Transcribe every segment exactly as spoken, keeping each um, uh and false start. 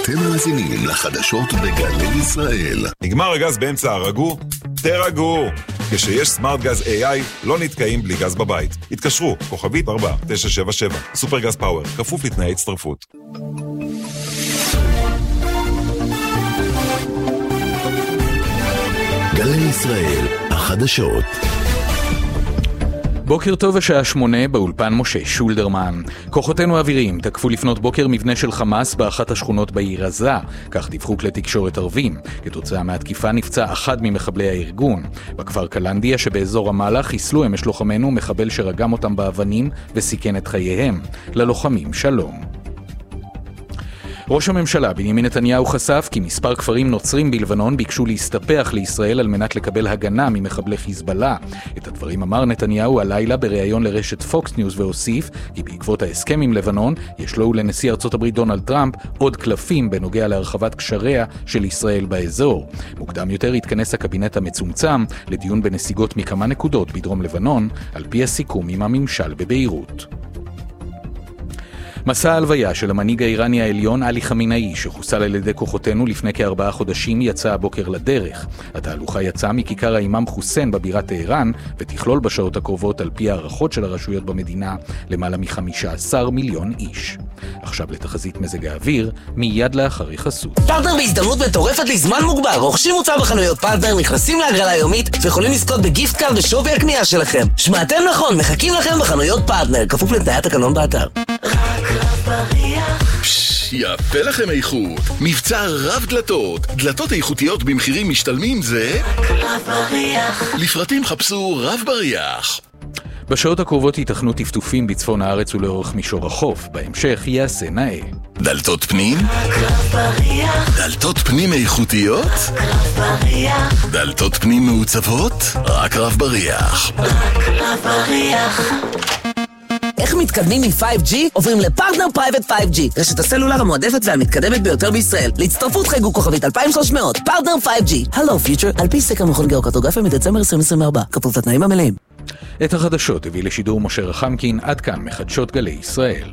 אתם מאזינים לחדשות בגלי ישראל. נגמר הגז באמצע הרגו? תרגו! כשיש סמארט גז איי איי, לא נתקעים בלי גז בבית. התקשרו, כוכבית ארבע תשע שבע שבע, סופר גז פאוור, כפוף לתנאי הצטרפות. גלי ישראל, החדשות. בוקר טוב, השעה שמונה, באולפן משה שולדרמן. כוחותינו האוויריים תקפו לפנות בוקר מבנה של חמאס באחת השכונות בעיר עזה, כך דיווחו כלי תקשורת ערבים. כתוצאה מהתקיפה נפצע אחד ממחבלי הארגון. בכפר קלנדיה שבאזור רמאללה חיסלו אמש לוחמנו מחבל שרגם אותם באבנים וסיכן את חייהם. ללוחמים שלום. ראש הממשלה בנימין נתניהו חשף כי מספר כפרים נוצרים בלבנון ביקשו להסתפח לישראל על מנת לקבל הגנה ממחבלי חיזבאללה. את הדברים אמר נתניהו הלילה בריאיון לרשת פוקס ניוז והוסיף כי בעקבות ההסכם עם לבנון יש לו ולנשיא ארצות הברית דונלד טראמפ עוד קלפים בנוגע להרחבת קשריה של ישראל באזור. מוקדם יותר התכנס הקבינט המצומצם לדיון בנסיגות מכמה נקודות בדרום לבנון על פי הסיכום עם הממשל בביירות. מסע ההלוויה של המנהיג האיראני העליון עלי חמינאי שחוסל על ידי כוחותינו לפני כארבעה חודשים יצא הבוקר לדרך. התהלוכה יצאה מכיכר האימאם חוסיין בבירת טהרן ותכלול בשעות הקרובות על פי הערכות של הרשויות במדינה למעלה מ-חמישה עשר מיליון איש. עכשיו לתחזית מזג האוויר מיד לאחר חסות. פרטנר בהזדמנות מטורפת לזמן מוגבר. רוכשים מוצר בחנויות פרטנר, נכנסים להגרלה יומית ויכולים לזכות בגיפט קארד בשווי הקנייה שלכם. שמעתם נכון, מחכים לכם בחנויות פרטנר, כפוף לתנאי התקנון באתר. יפה לכם איכות. מבצע רב דלתות. דלתות איכותיות במחירים משתלמים זה רב בריח. לפרטים חפשו רב בריח. בשעות הקרובות ייתכנו טפטופים בצפון הארץ ולאורך מישור החוף. בהמשך יעשה נאה. דלתות פנים? דלתות פנים איכותיות? דלתות פנים מעוצבות? רק רב בריח. רב בריח. איך מתקדמים מ-פייב ג'י? עוברים לפרטנר פרייבט פייב ג'י, רשת הסלולר המועדפת והמתקדמת ביותר בישראל. להצטרפות חייגו כוכבית אלפיים ושלוש מאות. פרטנר פייב ג'י. הלו פיצ'ר, על פי סקר מכון גיאוקרטוגרפיה מדצמבר עשרים עשרים וארבע. כפוף לתנאים המלאים. את החדשות הביא לשידור משה רחמקין. עד כאן מחדשות גלי ישראל.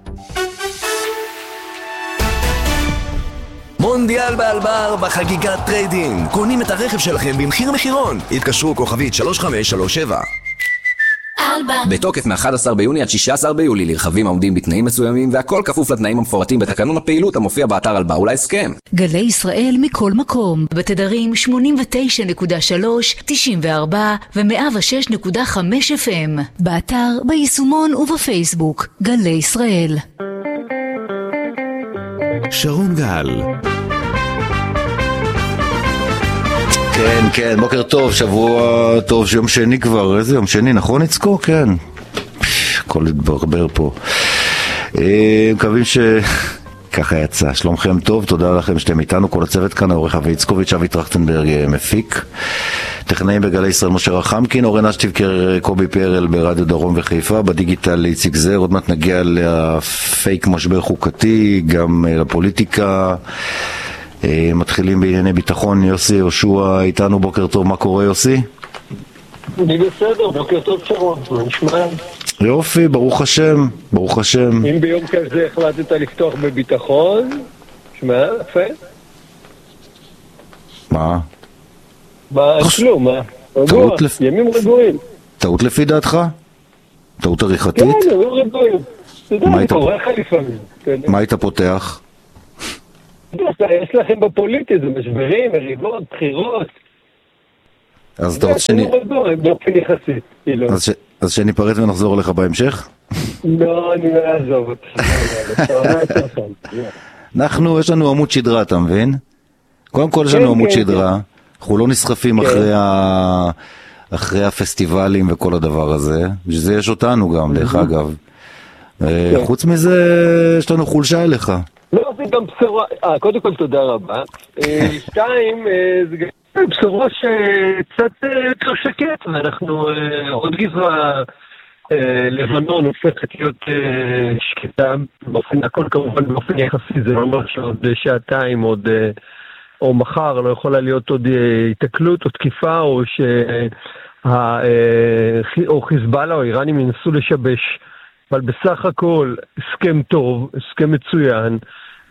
מונדיאל באלבר בחגיגת טריידינג. קונים את הרכב שלכם במחיר מחירון. התקשרו כוכבית שלוש חמש שלוש שבע. בתוקף מ-אחד עשר ביוני עד שישה עשר ביולי לרכבים העומדים בתנאים מסוימים והכל כפוף לתנאים המפורטים בתקנון הפעילות המופיע באתר אלבר ולהסכם. גלי ישראל מכל מקום בתדרים שמונים ותשע נקודה שלוש, תשעים וארבע ו-מאה ושש נקודה חמש אף אם באתר, ביישומון ובפייסבוק. גלי ישראל. שרון גל. כן, כן, בוקר טוב, שבוע טוב, יום שני כבר, איזה יום שני, נכון יצקו? כן. הכל התברבר פה. מקווים ש... ככה יצא. שלומכם טוב, תודה לכם שאתם איתנו, כל הצוות כאן, העורך אבי יצקוביץ', אבי טרכטנברג מפיק. טכנאים בגלי ישראל משה רחמקין, אורן אשטיבקר, קובי פרל ברדיו דרום וחיפה, בדיגיטל איציק זר, עוד מעט נגיע לפייק משבר חוקתי, גם לפוליטיקה. מתחילים בענייני ביטחון. יוסי יהושע איתנו, בוקר טוב, מה קורה יוסי? אני בסדר, בוקר טוב שרון, מה נשמע? יופי, ברוך השם, ברוך השם. אם ביום כזה החלטת לפתוח בביטחון, שמע, יפה. מה? מה, כלום, מה? רגוע, ימים רגועים. טעות לפי דעתך? טעות עריכתית? כן, לא רגועים. אתה יודע, אני קורא לך לפעמים. מה היית פותח? יש לכם בפוליטי, זה משברים, מריבות, בחירות. אז אתה רוצה שאני... באופן יחסי, כאילו. אז שניפרד ונחזור לך בהמשך? לא, אני לא אעזוב אותך. אנחנו, יש לנו עמוד שדרה, אתה מבין? קודם כל יש לנו עמוד שדרה. אנחנו לא נסחפים אחרי הפסטיבלים וכל הדבר הזה. שזה יש אותנו גם, דרך אגב. חוץ מזה, יש לנו חולשה אליך. לא, זה גם בשורה, אה, קודם כל תודה רבה. שתיים, זה גם בשורה שקצת יותר שקט, ואנחנו עוד גזרה לבנון הופכת להיות שקטה, באופן, הכל כמובן באופן יחסי, זה לא אומר שעוד שעתיים, עוד, או מחר, לא יכולה להיות עוד התקלות או תקיפה, או שה, או חיזבאללה או איראנים ינסו לשבש, אבל בסך הכל הסכם טוב, הסכם מצוין,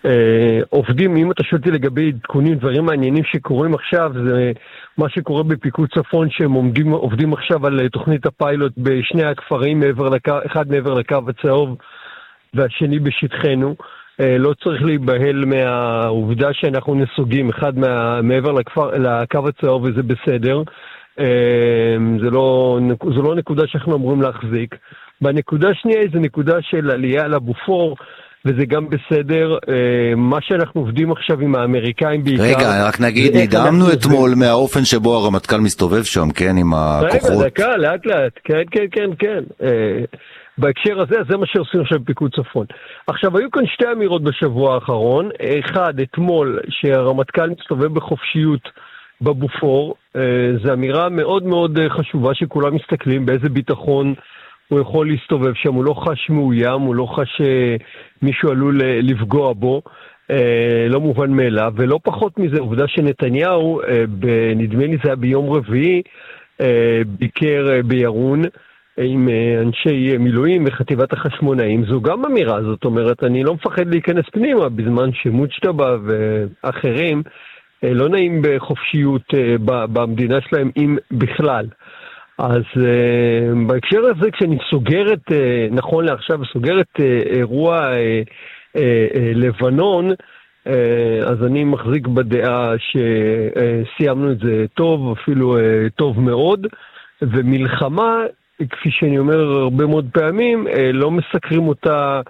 עובדים, אם אתה שואל אותי לגבי עדכונים, דברים מעניינים שקורים עכשיו, זה מה שקורה בפיקוד צפון, שהם עומדים, עובדים עכשיו על תוכנית הפיילוט בשני הכפרים, מעבר לקו, אחד מעבר לקו הצהוב והשני בשטחנו. לא צריך להיבהל מהעובדה שאנחנו נסוגים, אחד מה, מעבר לכפר, לקו הצהוב, וזה בסדר. זה לא, זה לא נקודה שאנחנו אמורים להחזיק. בנקודה השנייה זה נקודה של עלייה על הבופור, וזה גם בסדר. מה שאנחנו עובדים עכשיו עם האמריקאים בעיקר... רגע, רק נגיד, נדהמנו אתמול מהאופן שבו הרמטכ"ל מסתובב שם, כן, עם הכוחות. רגע, דקה, לאט לאט, כן, כן, כן, כן. בהקשר הזה, זה מה שעושים עכשיו בפיקוד צפון. עכשיו, היו כאן שתי אמירות בשבוע האחרון. אחד, אתמול, שהרמטכ"ל מסתובב בחופשיות בבופור. זו אמירה מאוד מאוד חשובה שכולם מסתכלים באיזה ביטחון הוא יכול להסתובב שם. הוא לא חש מאוים, הוא לא חש מישהו עלול לפגוע בו. לא מובן מאליו. ולא פחות מזה, עובדה שנתניהו, נדמה לי זה היה ביום רביעי, ביקר בירון, עם אנשי מילואים וחטיבת החשמונאים. זו גם אמירה, זאת אומרת, אני לא מפחד להיכנס פנימה, בזמן שמוצ'טבה ואחרים לא נעים בחופשיות במדינה שלהם, אם בכלל. אז בהקשר הזה, כשאני סוגרת, נכון לעכשיו, סוגרת אירוע לבנון, אז אני מחזיק בדעה שסיימנו את זה טוב, אפילו טוב מאוד, ומלחמה, כפי שאני אומר הרבה מאוד פעמים, לא מסקרים אותה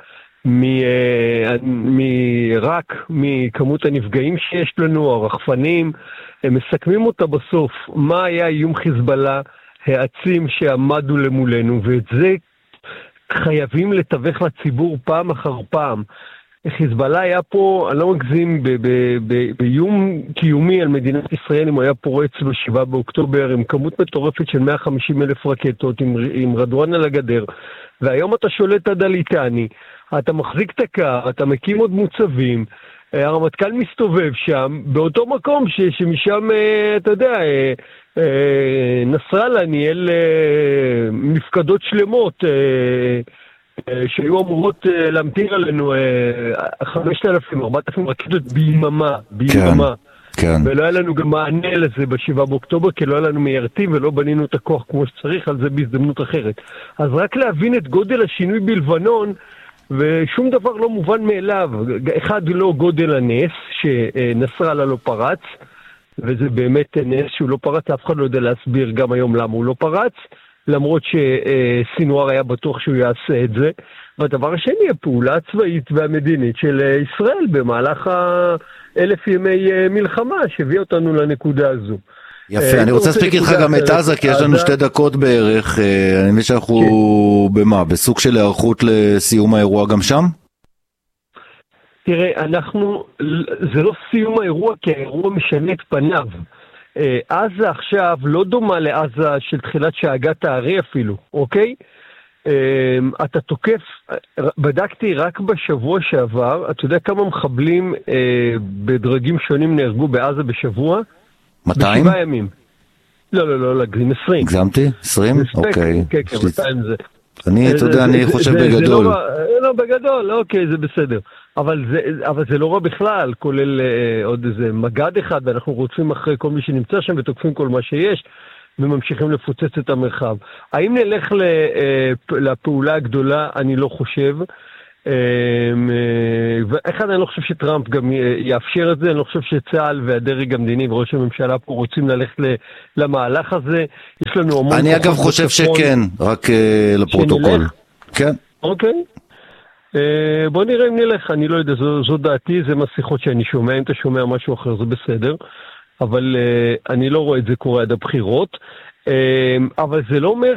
רק מכמות הנפגעים שיש לנו, הרחפנים, הם מסכמים אותה בסוף. מה היה איום חיזבאללה העצים שעמדו למולנו, ואת זה חייבים לתווך לציבור פעם אחר פעם. חיזבאללה היה פה, אני לא מגזים, באיום קיומי על מדינת ישראל, אם הוא היה פורץ בשבעה באוקטובר, עם כמות מטורפת של מאה וחמישים אלף רקטות, עם, עם רדואן על הגדר, והיום אתה שולט עד הליטני, אתה מחזיק את הקר, אתה מקים עוד מוצבים, הרמטכ"ל מסתובב שם, באותו מקום ש, שמשם, אתה יודע, נסראללה ניהל מפקדות שלמות, שהיו אמורות להמטיר עלינו חמשת אלפים, ארבעת אלפים רקטות ביממה, ביממה. כן. ולא היה לנו גם מענה לזה בשבעה באוקטובר, כי לא היה לנו מיירטים ולא בנינו את הכוח כמו שצריך, על זה בהזדמנות אחרת. אז רק להבין את גודל השינוי בלבנון, ושום דבר לא מובן מאליו. אחד, לא גודל הנס, שנסראללה לא פרץ, וזה באמת נס שהוא לא פרץ, אף אחד לא יודע להסביר גם היום למה הוא לא פרץ, למרות שסינואר היה בטוח שהוא יעשה את זה. והדבר השני, הפעולה הצבאית והמדינית של ישראל במהלך האלף ימי מלחמה שהביא אותנו לנקודה הזו. יפה, אני רוצה להספיק איתך גם את עזה, כי יש לנו שתי דקות בערך. אני מבין שאנחנו במה? בסוג של הערכות לסיום האירוע גם שם? תראה, אנחנו, זה לא סיום האירוע, כי האירוע משנה את פניו. עזה עכשיו לא דומה לעזה של תחילת שאגת הארי אפילו, אוקיי? אתה תוקף, בדקתי רק בשבוע שעבר, אתה יודע כמה מחבלים בדרגים שונים נהרגו בעזה בשבוע? מאתיים? בשבעה ימים. לא, לא, לא, לגזים עשרים. הגזמתי? עשרים? אוקיי. כן, כן, מאתיים זה. אני, אתה יודע, אני חושב בגדול. לא, בגדול, אוקיי, זה בסדר. אבל זה, אבל זה לא רע בכלל, כולל אה, עוד איזה מגד אחד, ואנחנו רוצים אחרי כל מי שנמצא שם ותוקפים כל מה שיש, וממשיכים לפוצץ את המרחב. האם נלך ל, אה, לפעולה הגדולה? אני לא חושב. אה, אה, ואחד, אני לא חושב שטראמפ גם יאפשר את זה, אני לא חושב שצה"ל והדרג המדיני וראש הממשלה פה רוצים ללכת ל, למהלך הזה. יש לנו המון... אני אגב חושב שכן, רק אה, לפרוטוקול. שנלך? כן. אוקיי. בוא נראה אם נלך, אני לא יודע, זו, זו דעתי, זה מהשיחות שאני שומע, אם אתה שומע משהו אחר זה בסדר, אבל uh, אני לא רואה את זה קורה עד הבחירות, uh, אבל זה לא אומר